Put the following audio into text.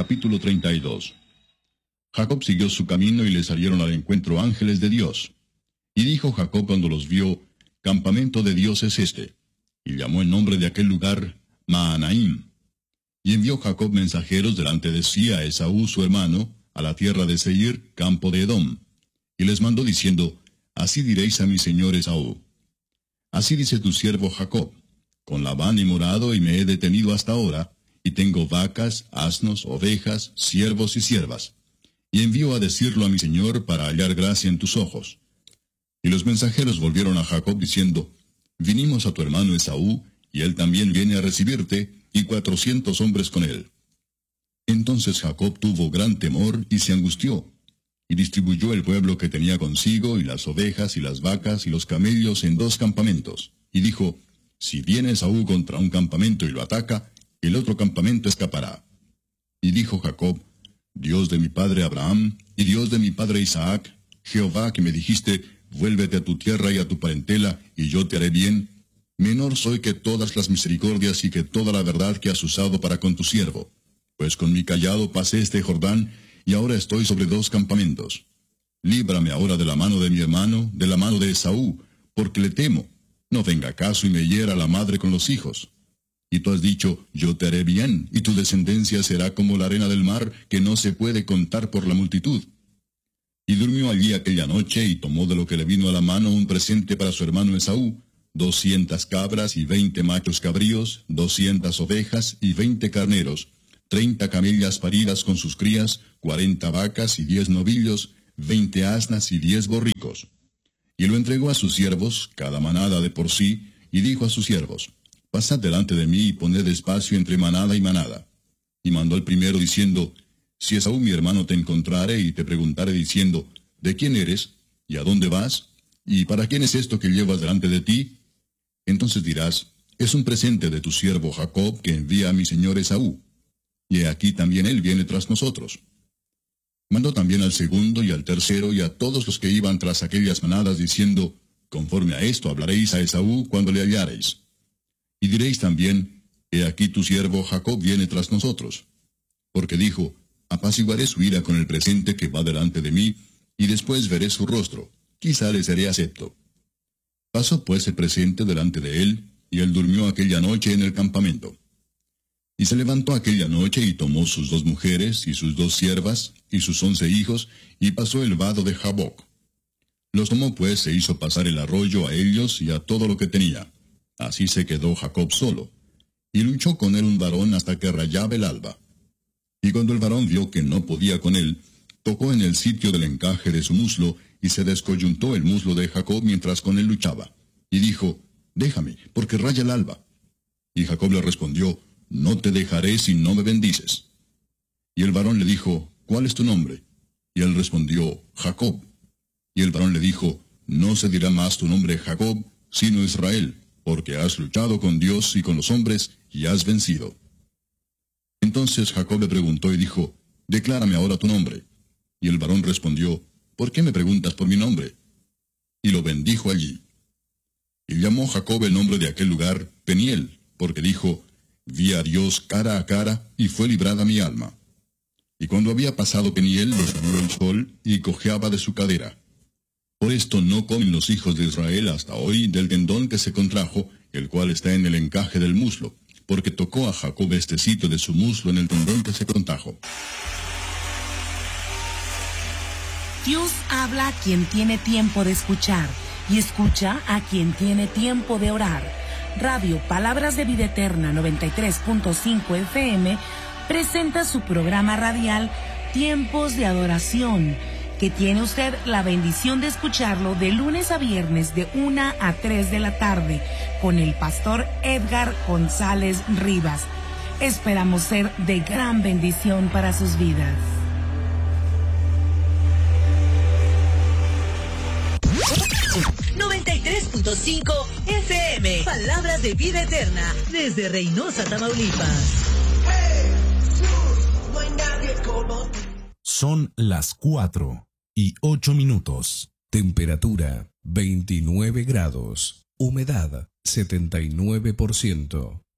Capítulo 32. Jacob siguió su camino y le salieron al encuentro ángeles de Dios. Y dijo Jacob cuando los vio: Campamento de Dios es este. Y llamó el nombre de aquel lugar Mahanaim. Y envió Jacob mensajeros delante de sí a Esaú su hermano, a la tierra de Seir, campo de Edom. Y les mandó diciendo: Así diréis a mi señor Esaú: Así dice tu siervo Jacob: Con Labán he morado y me he detenido hasta ahora, y tengo vacas, asnos, ovejas, siervos y siervas. Y envío a decirlo a mi señor para hallar gracia en tus ojos. Y los mensajeros volvieron a Jacob diciendo: Vinimos a tu hermano Esaú, y él también viene a recibirte, y 400 hombres con él. Entonces Jacob tuvo gran temor y se angustió, y distribuyó el pueblo que tenía consigo, y las ovejas, y las vacas, y los camellos en 2 campamentos. Y dijo: Si viene Esaú contra un campamento y lo ataca, el otro campamento escapará. Y dijo Jacob: Dios de mi padre Abraham, y Dios de mi padre Isaac, Jehová que me dijiste: Vuélvete a tu tierra y a tu parentela, y yo te haré bien, menor soy que todas las misericordias y que toda la verdad que has usado para con tu siervo. Pues con mi cayado pasé este Jordán, y ahora estoy sobre 2 campamentos. Líbrame ahora de la mano de mi hermano, de la mano de Esaú, porque le temo. No venga acaso y me hiera la madre con los hijos. Y tú has dicho: Yo te haré bien, y tu descendencia será como la arena del mar, que no se puede contar por la multitud. Y durmió allí aquella noche, y tomó de lo que le vino a la mano un presente para su hermano Esaú: 200 cabras y 20 machos cabríos, 200 ovejas y 20 carneros, 30 camellas paridas con sus crías, 40 vacas y 10 novillos, 20 asnas y 10 borricos. Y lo entregó a sus siervos, cada manada de por sí, y dijo a sus siervos: Pasad delante de mí y poned espacio entre manada y manada. Y mandó el primero diciendo: Si Esaú mi hermano te encontrare y te preguntare diciendo: ¿De quién eres? ¿Y a dónde vas? ¿Y para quién es esto que llevas delante de ti? Entonces dirás: Es un presente de tu siervo Jacob que envía a mi señor Esaú. Y he aquí también él viene tras nosotros. Mandó también al segundo y al tercero y a todos los que iban tras aquellas manadas diciendo: Conforme a esto hablaréis a Esaú cuando le hallareis. Y diréis también: He aquí tu siervo Jacob viene tras nosotros. Porque dijo: Apaciguaré su ira con el presente que va delante de mí, y después veré su rostro, quizá le seré acepto. Pasó pues el presente delante de él, y él durmió aquella noche en el campamento. Y se levantó aquella noche, y tomó sus 2 mujeres, y sus 2 siervas, y sus 11 hijos, y pasó el vado de Jaboc. Los tomó pues, e hizo pasar el arroyo a ellos y a todo lo que tenía. Así se quedó Jacob solo. Y luchó con él un varón hasta que rayaba el alba. Y cuando el varón vio que no podía con él, tocó en el sitio del encaje de su muslo, y se descoyuntó el muslo de Jacob mientras con él luchaba. Y dijo: Déjame, porque raya el alba. Y Jacob le respondió: No te dejaré si no me bendices. Y el varón le dijo: ¿Cuál es tu nombre? Y él respondió: Jacob. Y el varón le dijo: No se dirá más tu nombre Jacob, sino Israel, porque has luchado con Dios y con los hombres, y has vencido. Entonces Jacob le preguntó y dijo: Declárame ahora tu nombre. Y el varón respondió: ¿Por qué me preguntas por mi nombre? Y lo bendijo allí. Y llamó Jacob el nombre de aquel lugar Peniel, porque dijo: Vi a Dios cara a cara, y fue librada mi alma. Y cuando había pasado Peniel, lo subió el sol, y cojeaba de su cadera. Por esto no comen los hijos de Israel hasta hoy del tendón que se contrajo, el cual está en el encaje del muslo, porque tocó a Jacob este sitio de su muslo en el tendón que se contrajo. Dios habla a quien tiene tiempo de escuchar, y escucha a quien tiene tiempo de orar. Radio Palabras de Vida Eterna 93.5 FM presenta su programa radial Tiempos de Adoración, que tiene usted la bendición de escucharlo de lunes a viernes de 1 a 3 de la tarde con el pastor Edgar González Rivas. Esperamos ser de gran bendición para sus vidas. .5 FM, Palabras de Vida Eterna, desde Reynosa, Tamaulipas. Son las 4:08. Temperatura 29 grados. Humedad 79%.